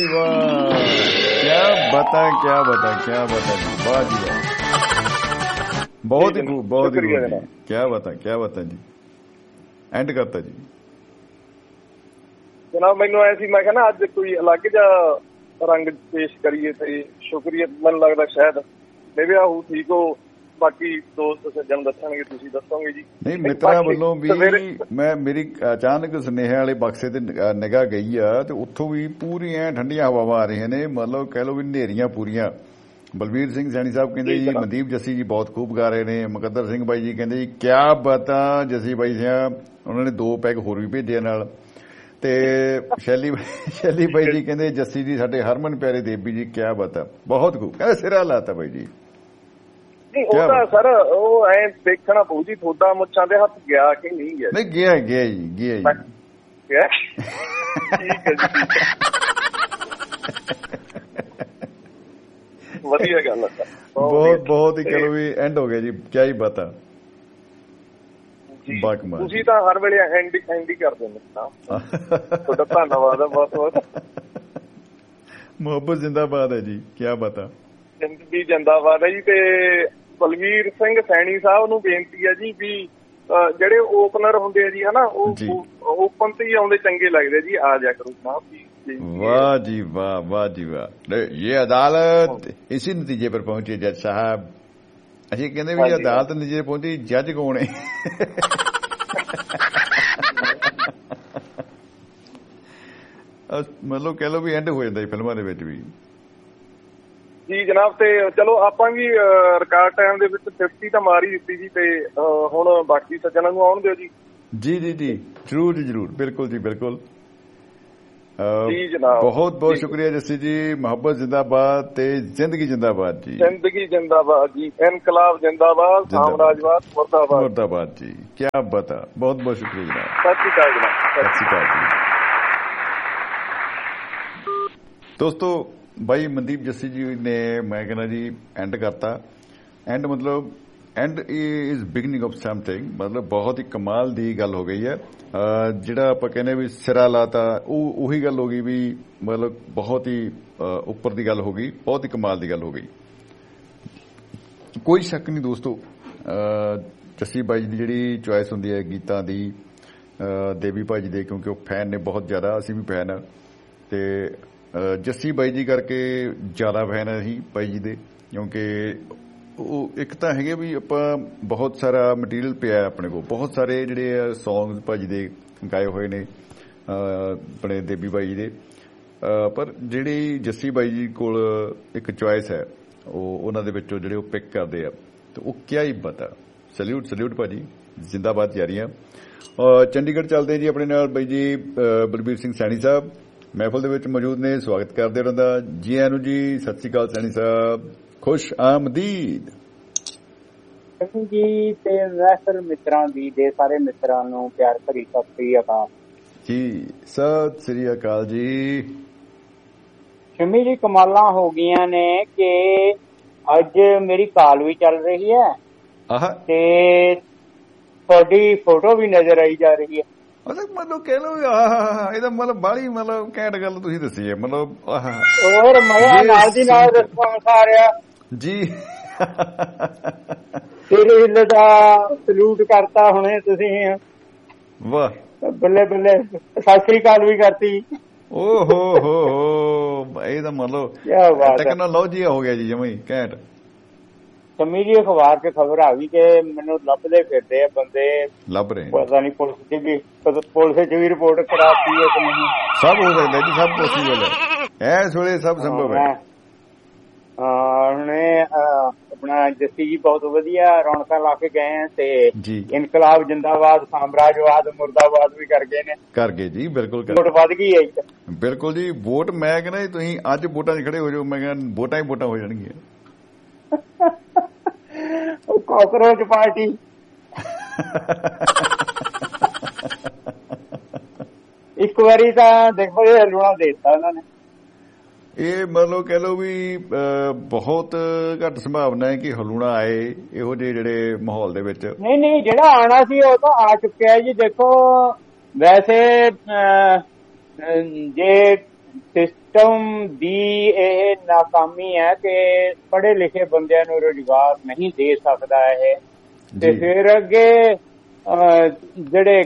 वाह, क्या बता क्या बता क्या बता जी, वाह जी वाह, बहुत ही खूब, बहुत ही खूब, क्या बता जी, एंड करता जी जनाब। मैनू ऐ सी मैं कहना अज कोई अलग जिहा रंग पेश करिए ते शुक्रिया। मैनू लगदा शायद मेरे आहू ठीक हो, बाकी दोस्त सज्जन दसणगे, तुसीं दसोगे जी। नहीं मित्रा ਵੱਲੋਂ भी मैं मेरी अचानक सुनेहे वाले बक्से ते निगाह गई आ ते उत्थों भी पूरियां ठंडियां हवावां आ रही ने, मतलब कह लो भी नेरियां पूरियां। बलबीर सिंह सैनी साहब कहते जी मनदीप जस्सी जी बहुत खूब गा रहे ने। मुकद्दर सिंह बाई जी कहते जी क्या बता जस्सी बाई साहब, उन्होंने 2 पैग होर भी भेजे नाल। ते शैली बाई जी कहते जस्सी जी साडे हरमन प्यारे देवी जी क्या बता, बहुत खूब, कहते सिरा लाता बाई जी। नहीं ਉਹ ਤਾਂ ਸਰ ਉਹ ਐ ਦੇਖਣਾ ਪਊ ਜੀ ਤੁਹਾਡਾ ਮੁੱਛਾਂ ਦੇ ਹੱਥ ਗਿਆ ਕਿ ਨਹੀਂ ਗਿਆ। ਨਹੀਂ ਗਿਆ ਜੀ ਗਿਆ ਠੀਕ ਹੈ ਜੀ, ਵਧੀਆ ਗੱਲ ਹੈ। ਬਹੁਤ ਹੀ ਚਲੋ ਵੀ ਐਂਡ ਹੋ ਗਿਆ ਜੀ, ਕਿਆ ਹੀ ਬਾਤ ਆ। ਤੁਸੀਂ ਤਾਂ ਹਰ ਵੇਲੇ ਐਂਡ ਹੀ ਕਰਦੇ ਨੇ, ਤੁਹਾਡਾ ਧੰਨਵਾਦ ਹੈ ਬਹੁਤ ਬਹੁਤ। ਮੁਹੱਬਤ ਜਿੰਦਾਬਾਦ ਹੈ ਜੀ, ਕਿਆ ਬਾਤ ਆ। ਜ਼ਿੰਦਗੀ ਜਿੰਦਾਬਾਦ ਹੈ ਜੀ। ਤੇ ਬਲਵੀਰ ਸਿੰਘ ਸੈਣੀ ਸਾਹਿਬ ਨੂੰ ਬੇਨਤੀ ਹੈ ਜੀ ਵੀ ਜਿਹੜੇ ਓਪਨਰ ਹੁੰਦੇ ਆ ਜੀ ਹਨਾ, ਉਹ ਓਪਨ ਤੇ ਹੀ ਆਉਂਦੇ ਚੰਗੇ ਲੱਗਦੇ ਜੀ, ਆ ਜਾ ਕਰੋ ਸਾਹਿਬ ਜੀ। वाह जी वाह, वाह जी वाह। ये अदालत इसी नतीजे पर पहुंची जज साहब। ਅਸੀਂ ਕਹਿੰਦੇ ਵੀ ਅਦਾਲਤ ਨਤੀਜੇ ਪਹੁੰਚੀ, ਜੱਜ ਕੌਣ ਹੈ? ਮਤਲਬ ਕਹਿ ਲਓ ਵੀ ਐਂਡ ਹੋ ਜਾਂਦਾ ਫਿਲਮਾਂ ਦੇ ਵਿੱਚ ਵੀ ਜੀ ਜਨਾਬ। ਤੇ ਚਲੋ ਆਪਾਂ ਵੀ ਰਿਕਾਰਡ ਟਾਈਮ ਦੇ ਵਿੱਚ 50 ਤਾਂ ਮਾਰ ਹੀ ਦਿੱਤੀ ਜੀ, ਤੇ ਹੁਣ ਬਾਕੀ ਸੱਜਣਾਂ ਨੂੰ ਆਉਣ ਦਿਓ ਜੀ। ਜੀ ਜੀ ਜੀ ਜ਼ਰੂਰ ਜੀ ਜ਼ਰੂਰ, ਬਿਲਕੁਲ ਜੀ ਬਿਲकुल ਜੀ ਜਨਾਬ। ਬਹੁਤ ਬਹੁਤ ਸ਼ੁਕਰੀਆ ਜੱਸੀ ਜੀ। ਮੁਹੱਬਤ ਜਿੰਦਾਬਾਦ ਤੇ ਜ਼ਿੰਦਗੀ ਜਿੰਦਾਬਾਦ ਜੀ, ਜ਼ਿੰਦਗੀ ਜਿੰਦਾਬਾਦ ਜੀ, ਇਨਕਲਾਬ ਜਿੰਦਾਬਾਦ, ਸਾਮਰਾਜਵਾਦ ਮੁਰਦਾਬਾਦ ਮੁਰਦਾਬਾਦ ਜੀ, ਕਿਆ ਬਤਾ। ਬਹੁਤ ਬਹੁਤ ਸ਼ੁਕਰੀਆ ਜਨਾਬ। ਸਤਿ ਸ਼੍ਰੀ ਅਕਾਲ ਜਨਾਬ। ਸਤਿ ਸ਼੍ਰੀ ਅਕਾਲ ਜੀ। ਦੋਸਤੋ ਬਾਈ ਮਨਦੀਪ ਜੱਸੀ ਜੀ ਨੇ ਮੈਂ ਕਹਿੰਦਾ ਜੀ ਐਂਡ ਕਰਤਾ। ਐਂਡ ਮਤਲਬ and is beginning of something, ਮਤਲਬ ਬਹੁਤ ਹੀ ਕਮਾਲ ਦੀ ਗੱਲ ਹੋ ਗਈ ਹੈ। ਜਿਹੜਾ ਆਪਾਂ ਕਹਿੰਦੇ ਵੀ ਸਿਰਾ ਲਾਤਾ, ਉਹੀ ਗੱਲ ਹੋ ਗਈ ਵੀ ਮਤਲਬ ਬਹੁਤ ਹੀ ਉੱਪਰ ਦੀ ਗੱਲ ਹੋ ਗਈ, ਬਹੁਤ ਹੀ ਕਮਾਲ ਦੀ ਗੱਲ ਹੋ ਗਈ। ਕੋਈ ਸ਼ੱਕ ਨਹੀਂ ਦੋਸਤੋ, ਜੱਸੀ ਬਾਈ ਦੀ ਜਿਹੜੀ ਚੁਆਇਸ ਹੁੰਦੀ ਹੈ ਗੀਤਾਂ ਦੀ, ਦੇਵੀ ਭਾਜੀ ਦੇ, ਕਿਉਂਕਿ ਉਹ ਫੈਨ ਨੇ ਬਹੁਤ ਜ਼ਿਆਦਾ, ਅਸੀਂ ਵੀ ਫੈਨ ਆ। ਤੇ ਜੱਸੀ ਬਾਈ ਜੀ ਕਰਕੇ ਜ਼ਿਆਦਾ ਫੈਨ ਆ ਅਸੀਂ ਬਾਈ ਜੀ ਦੇ, ਕਿਉਂਕਿ ਉਹ ਇੱਕ ਤਾਂ ਹੈਗੇ ਵੀ ਆਪਾਂ ਬਹੁਤ ਸਾਰਾ ਮਟੀਰੀਅਲ ਪਿਆ ਆਪਣੇ ਕੋਲ, ਬਹੁਤ ਸਾਰੇ ਜਿਹੜੇ ਸੌਂਗਸ ਭਾਜੀ ਦੇ ਗਾਏ ਹੋਏ ਨੇ ਆਪਣੇ ਦੇਵੀ ਬਾਈ ਜੀ ਦੇ। ਪਰ ਜਿਹੜੀ ਜੱਸੀ ਬਾਈ ਜੀ ਕੋਲ ਇੱਕ ਚੁਆਇਸ ਹੈ, ਉਹ ਉਹਨਾਂ ਦੇ ਵਿੱਚੋਂ ਜਿਹੜੇ ਉਹ ਪਿਕ ਕਰਦੇ ਆ, ਤੇ ਉਹ ਕਿਆ ਹੀ ਪਤਾ। ਸਲੂਟ ਭਾਜੀ, ਜਿੰਦਾਬਾਦ ਜਾਰੀਆਂ। ਚੰਡੀਗੜ੍ਹ ਚੱਲਦੇ ਜੀ ਆਪਣੇ ਨਾਲ ਬਾਈ ਜੀ ਬਲਬੀਰ ਸਿੰਘ ਸੈਣੀ ਸਾਹਿਬ ਮਹਿਫਲ ਦੇ ਵਿੱਚ ਮੌਜੂਦ ਨੇ, ਸਵਾਗਤ ਕਰਦੇ ਉਹਨਾਂ ਦਾ। ਜੀ ਆਇਆਂ ਨੂੰ ਜੀ, ਸਤਿ ਸ਼੍ਰੀ ਅਕਾਲ ਸੈਣੀ ਸਾਹਿਬ, ਖੁਸ਼ ਆਮਦੀਦ ਜੀ। ਤੇ ਵੈਸਰ ਮਿੱਤਰਾਂ ਦੀ ਦੇ ਸਾਰੇ ਮਿੱਤਰਾਂ ਨੂੰ ਪਿਆਰ ਭਰੀ ਸਤਿ ਸ੍ਰੀ ਅਕਾਲ ਜੀ। ਸਤਿ ਸ੍ਰੀ ਅਕਾਲ ਜੀ। ਸ਼ਮੀ ਜੀ ਕਮਾਲਾਂ ਹੋ ਗਈਆਂ ਨੇ ਕਿ ਅੱਜ ਮੇਰੀ ਕਾਲ ਵੀ ਚੱਲ ਰਹੀ ਹੈ ਤੇ ਤੁਹਾਡੀ ਫੋਟੋ ਵੀ ਨਜ਼ਰ ਆਈ ਜਾ ਰਹੀ ਹੈ। ਮਤਲਬ ਕਹਿ ਲਓ ਇਹਦਾ ਮਤਲਬ ਬਾਹਲੀ ਮਤਲਬ ਘੈਂਟ ਗੱਲ ਤੁਸੀਂ ਦੱਸੀ ਹੈ, ਮਤਲਬ ਹੋਰ ਮਜ਼ਾ ਨਾਲ ਦੀ ਨਾਲ ਰਿਸਪਾਂਸ ਆ ਰਿਹਾ ਜੀ। ਤੇਰੇ ਹਿੱਲ ਦਾ ਸਲੂਟ ਕਰਤਾ ਹੁਣੇ ਤੁਸੀਂ, ਵਾਹ ਬੱਲੇ ਬੱਲੇ, ਸਤਿ ਸ੍ਰੀ ਅਕਾਲ ਵੀ ਕਰਤੀ। ਓ ਹੋ ਇਹਦਾ ਮਤਲਬ ਟੈਕਨੋਲੋਜੀ ਹੋ ਗਿਆ ਜੀ ਜਮਾਂ ਹੀ ਘੈਂਟ। ਸ਼ਮੀ ਜੀ ਅਖਬਾਰ 'ਚ ਖਬਰ ਆ ਗਈ ਕਿ ਮੈਨੂੰ ਲੱਭਦੇ ਫਿਰਦੇ ਆ ਬੰਦੇ, ਲੱਭ ਰਹੇ, ਪਤਾ ਨਹੀਂ ਪੁਲਿਸ 'ਚ ਵੀ ਰਿਪੋਰਟ ਕਰਾਤੀ ਹੈ ਕਿ ਨਹੀਂ। ਸਭ ਹੋ ਸਕਦਾ ਜੀ, ਸਭ ਪੋਸੀਬਲ ਹੈ ਇਸ ਵੇਲੇ, ਸਭ ਸੰਭਵ ਹੈ। ਹੁਣੇ ਆਪਣਾ ਜੱਸੀ ਜੀ ਬਹੁਤ ਵਧੀਆ ਰੌਣਕਾਂ ਲਾ ਕੇ ਗਏ ਆ ਤੇ ਇਨਕਲਾਬ ਜਿੰਦਾਬਾਦ, ਸਾਮਰਾਜਵਾਦ ਮੁਰਦਾਬਾਦ ਵੀ ਕਰ ਗਏ ਨੇ। ਕਰ ਗਏ ਜੀ, ਬਿਲਕੁਲ ਵੋਟ ਵੱਧ ਗਈ ਹੈ। ਬਿਲਕੁਲ ਜੀ, ਵੋਟ ਮੈਂ ਕਹਿੰਦਾ ਤੁਸੀਂ ਅੱਜ ਵੋਟਾਂ 'ਚ ਖੜੇ ਹੋ ਜਾਓ, ਮੈਂ ਕਹਿੰਦਾ ਵੋਟਾਂ ਹੀ ਵੋਟਾਂ ਹੋ ਜਾਣਗੀਆਂ। ਕਾਕਰੋਚ ਪਾਰਟੀ ਇੱਕ ਵਾਰੀ ਤਾਂ ਦੇਖੋ ਇਹ ਹਲੂਣਾ ਦੇ ਦਿੱਤਾ ਉਹਨਾਂ ਨੇ। ਇਹ ਮਤਲਬ ਕਹਿ ਲਓ ਵੀ ਬਹੁਤ ਘੱਟ ਸੰਭਾਵਨਾ ਹੈ ਕਿ ਹਲੂਣਾ ਆਏ ਇਹੋ ਜਿਹੇ ਜਿਹੜੇ ਮਾਹੌਲ ਦੇ ਵਿੱਚ। ਨਹੀਂ ਜਿਹੜਾ ਆਉਣਾ ਸੀ ਉਹ ਤਾਂ ਆ ਚੁੱਕਿਆ ਜੀ। ਦੇਖੋ ਵੈਸੇ ਜੇ ਸਿਸਟਮ ਦੀ ਇਹ ਨਾਕਾਮੀ ਹੈ ਕਿ ਪੜ੍ਹੇ ਲਿਖੇ ਬੰਦਿਆਂ ਨੂੰ ਰੁਜ਼ਗਾਰ ਨਹੀਂ ਦੇ ਸਕਦਾ ਇਹ। ਤੇ ਫਿਰ ਅੱਗੇ ਜਿਹੜੇ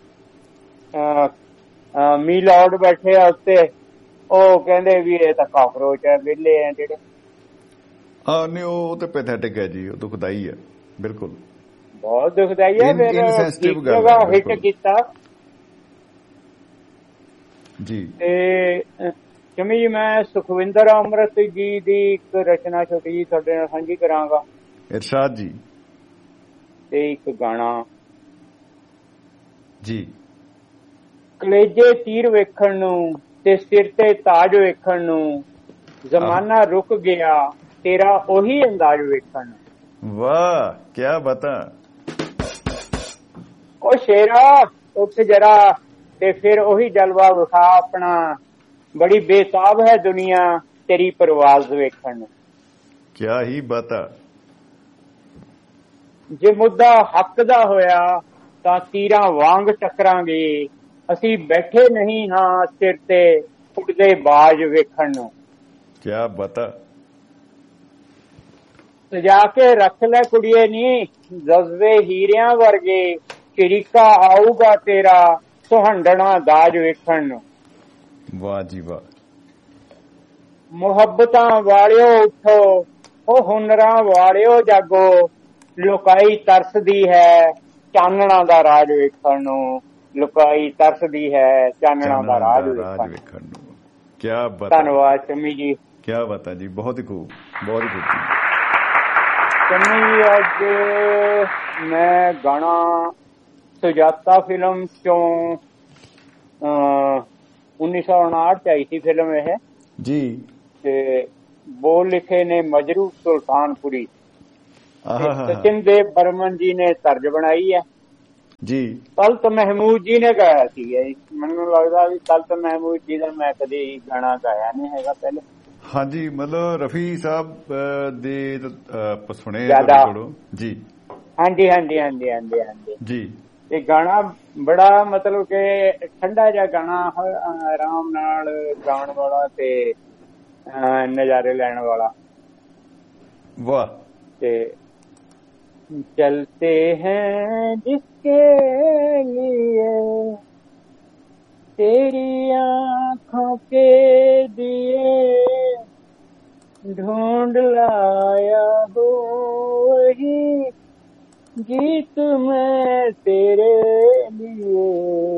ਮੀਲੌਡ ਬੈਠੇ ਆ ਉੱਤੇ, ਉਹ ਕਹਿੰਦੇ ਵੀ ਇਹ ਤਾਂ ਕਾਕਰੋਚ ਹੈ, ਵਿਹਲੇ ਆ ਜਿਹੜੇ। ਹਾਂ ਨਹੀਂ, ਉਹ ਤਾਂ ਪੈਥੈਟਿਕ ਹੈ ਜੀ, ਉਹ ਦੁਖਦਾਈ ਹੈ, ਬਿਲਕੁਲ ਬਹੁਤ ਦੁਖਦਾਈ ਹੈ। ਫਿਰ ਜਗ੍ਹਾ ਹਿੱਟ ਕੀਤਾ ਜੀ। ਤੇ ਚਮੀ ਜੀ, ਮੈਂ ਸੁਖਵਿੰਦਰ ਅੰਮ੍ਰਿਤ ਜੀ ਦੀ ਇੱਕ ਰਚਨਾ ਛੋਟੀ ਜੀ ਤੁਹਾਡੇ ਨਾਲ ਸਾਂਝੀ ਕਰਾਂਗਾ। ਇਰਸ਼ਾਦ ਜੀ। ਤੇ ਇੱਕ ਗਾਣਾ ਜੀ। ਕਲੇਜੇ ਤੀਰ ਵੇਖਣ ਨੂੰ ਤੇ ਸਿਰ ਤੇ ਤਾਜ ਵੇਖਣ ਨੂੰ, ਜ਼ਮਾਨਾ ਰੁਕ ਗਿਆ ਤੇਰਾ ਉਹੀ ਅੰਦਾਜ਼ ਵੇਖਣ ਨੂੰ। ਵਾਹ, ਕਿਆ ਬਤਾ। ਉਹ ਸ਼ੇਰਾ ਉੱਠ ਜਰਾ ਤੇ ਫਿਰ ਉਹੀ ਜਲਵਾ ਵਿਖਾ ਆਪਣਾ, ਬੜੀ ਬੇਤਾਬ ਹੈ ਦੁਨੀਆ ਤੇਰੀ ਪਰਵਾਜ਼ ਵੇਖਣ ਨੂੰ। ਕਿਆ ਹੀ ਬਤਾ। ਜੇ ਮੁੱਦਾ ਹੱਕ ਦਾ ਹੋਇਆ ਤਾਂ ਤੀਰਾਂ ਵਾਂਗ ਟੱਕਰਾਂਗੇ, ਅਸੀਂ ਬੈਠੇ ਨਹੀਂ ਹਾਂ ਸਿਰ ਤੇ ਉੱਡਦੇ ਬਾਜ ਵੇਖਣ ਨੂੰ। ਕਿਆ ਬਤਾ। ਸਜਾ ਕੇ ਰੱਖ ਲੈ ਕੁੜੀਏ ਨੀ ਜਜ਼ਬੇ ਹੀਰਿਆਂ ਵਰਗੇ, ਸ਼ਰੀਕਾ ਆਊਗਾ ਤੇਰਾ ਸੁਹੰਡਣਾ ਦਾਜ ਵੇਖਣ ਨੂੰ। ਵਾਹ ਜੀ ਵਾਹ। ਮੁਹੱਬਤਾਂ ਵਾਲਿਓ ਉੱਠੋ, ਉਹ ਹੁਨਰਾਂ ਵਾਲਿਓ ਜਾਗੋ, ਲੁਕਾਈ ਤਰਸਦੀ ਹੈ ਚਾਨਣਾ ਦਾ ਰਾਜ ਵੇਖਣ ਨੂੰ। ਲੁਕਾਈ ਤਰਸਦੀ ਹੈ ਚਾਨਣਾ ਦਾ ਰਾਜ ਵੇਖਣ ਨੂੰ। ਕਿਆ ਬਤਾ। ਧੰਨਵਾਦ ਚੰਮੀ ਜੀ। ਕਿਆ ਬਤਾ ਜੀ, ਬਹੁਤ ਹੀ ਖੂਬ, ਬਹੁਤ ਹੀ ਖੂਬ। ਚੰਮੀ ਜੀ, ਅੱਜ ਮੈਂ ਗਾਣਾ ਸੁਜਾਤਾ ਫਿਲਮ ਚੋਂ 1959 ਚ ਆਈ ਸੀ ਫਿਲਮ ਇਹ ਜੀ। ਤੇ ਬੋਲ ਲਿਖੇ ਨੇ ਮਜਰੂ ਸੁਲਤਾਨਪੁਰੀ। ਸਚਿਨ ਦੇਵ ਬਰਮਨ ਜੀ ਨੇ ਤਰਜ ਬਣਾਈ ਹੈ ਜੀ। ਤਲਤ ਮਹਿਮੂਦ ਜੀ ਨੇ ਗਾਇਆ ਸੀ। ਮੈਨੂੰ ਲੱਗਦਾ ਵੀ ਤਲਤ ਮਹਿਮੂਦ ਜੀ ਦਾ ਮੈਂ ਕਦੇ ਗਾਣਾ ਗਾਇਆ ਨਹੀਂ ਹੈਗਾ ਪਹਿਲੇ। ਹਾਂਜੀ, ਮਤਲਬ ਰਫੀ ਸਾਹਿਬ ਦੇ ਸੁਣੇ ਕੋਲੋਂ ਜੀ। ਹਾਂਜੀ ਹਾਂਜੀ ਹਾਂਜੀ ਹਾਂਜੀ ਹਾਂਜੀ ਜੀ। ਇਹ ਗਾਣਾ ਬੜਾ ਮਤਲਬ ਕਿ ਠੰਡਾ ਜਿਹਾ ਗਾਣਾ, ਆਰਾਮ ਨਾਲ ਗਾਉਣ ਵਾਲਾ ਤੇ ਨਜ਼ਾਰੇ ਲੈਣ ਵਾਲਾ। ਵਾਹ। ਤੇ चलते हैं जिसके लिए तेरी आँखों के दिए, ढूंढ लाया हो वही गीत मैं तेरे लिए।